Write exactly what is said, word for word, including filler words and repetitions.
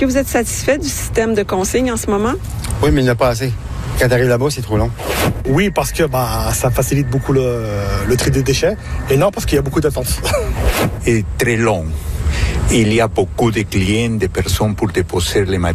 que vous êtes satisfait du système de consigne en ce moment? Oui, mais il n'y en a pas assez. Quand tu arrives là-bas, c'est trop long. Oui, parce que bah, ça facilite beaucoup le, le tri des déchets. Et non, parce qu'il y a beaucoup d'attentes. Est très long. Il y a beaucoup de clients, de personnes pour déposer les matériaux.